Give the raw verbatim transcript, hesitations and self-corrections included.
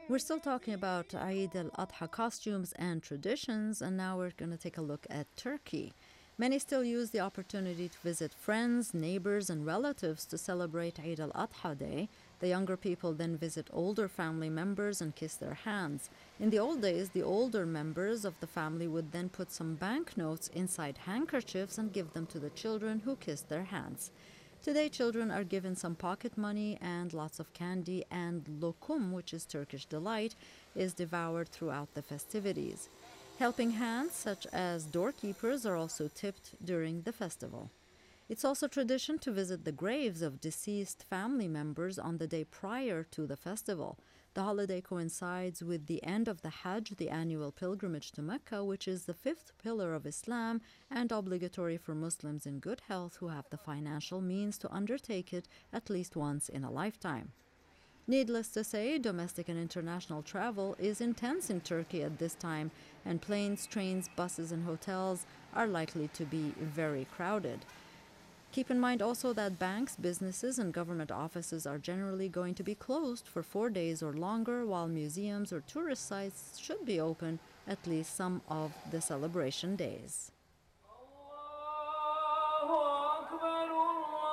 We're still talking about Eid al-Adha costumes and traditions, and now we're going to take a look at Turkey. Many still use the opportunity to visit friends, neighbors, and relatives to celebrate Eid al-Adha Day. The younger people then visit older family members and kiss their hands. In the old days, the older members of the family would then put some banknotes inside handkerchiefs and give them to the children who kissed their hands. Today, children are given some pocket money and lots of candy, and lokum, which is Turkish delight, is devoured throughout the festivities. Helping hands, such as doorkeepers, are also tipped during the festival. It's also tradition to visit the graves of deceased family members on the day prior to the festival. The holiday coincides with the end of the Hajj, the annual pilgrimage to Mecca, which is the fifth pillar of Islam and obligatory for Muslims in good health who have the financial means to undertake it at least once in a lifetime. Needless to say, domestic and international travel is intense in Turkey at this time, and planes, trains, buses, and hotels are likely to be very crowded. Keep in mind also that banks, businesses, and government offices are generally going to be closed for four days or longer, while museums or tourist sites should be open at least some of the celebration days. الله أكبر الله